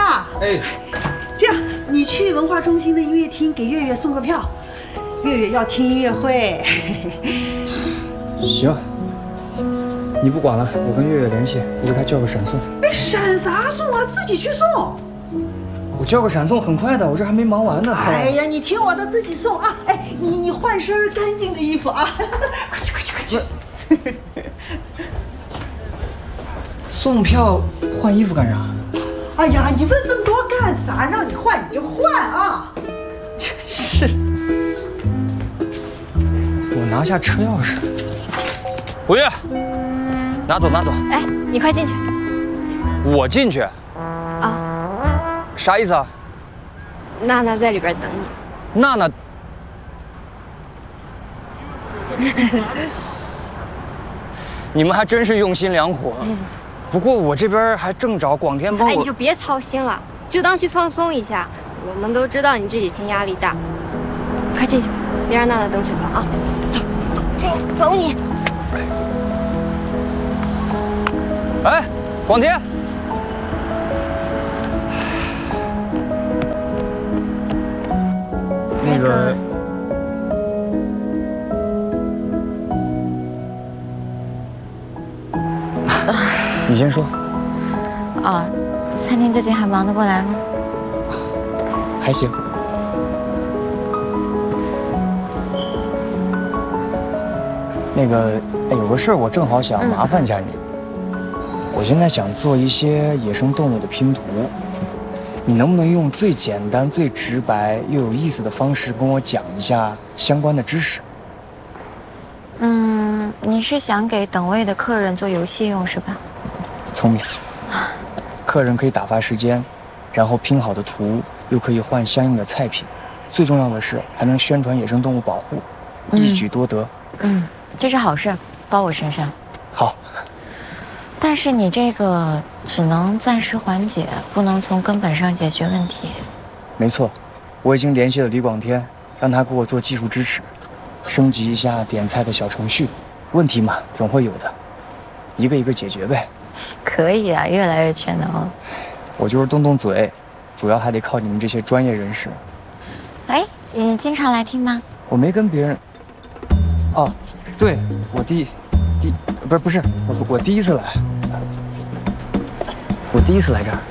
啊！ 哎， 这样，你去文化中心的音乐厅给月月送个票，月月要听音乐会。 行，你不管了，我跟月月联系，我给她叫个闪送。 哎，闪啥送啊？自己去送。 我叫个闪送很快的，我这还没忙完呢。 哎呀，你听我的，自己送啊！哎，你换身干净的衣服啊！快去快去快去！ 送票换衣服干啥？ 哎呀，你问这么多干啥？让你换你就换啊！真是。 我拿下车钥匙。胡月，拿走拿走。 哎，你快进去。 我进去？ 啊。 啥意思啊？ 娜娜在里边等你。 娜娜。你们还真是用心良苦。不过我这边还正找广电帮我。 哎，你就别操心了，就当去放松一下。我们都知道你这几天压力大，快进去吧，别让娜娜等久了啊！走走走你！ 哎，广天。那个。你先说。 哦，餐厅最近还忙得过来吗？ 还行。那个，哎，有个事儿我正好想麻烦一下你。我现在想做一些野生动物的拼图，你能不能用最简单、最直白又有意思的方式跟我讲一下相关的知识？ 你是想给等位的客人做游戏用是吧？ 聪明。客人可以打发时间，然后拼好的图又可以换相应的菜品，最重要的是还能宣传野生动物保护，一举多得。 这是好事，包我身上。 好。 但是你这个只能暂时缓解，不能从根本上解决问题。 没错，我已经联系了李广天，让他给我做技术支持，升级一下点菜的小程序。问题嘛，总会有的，一个一个解决呗。 可以啊，越来越全能了。 我就是动动嘴，主要还得靠你们这些专业人士。 哎，你经常来听吗？ 我没跟别人。哦，对，我不是我第一次来，我第一次来这儿。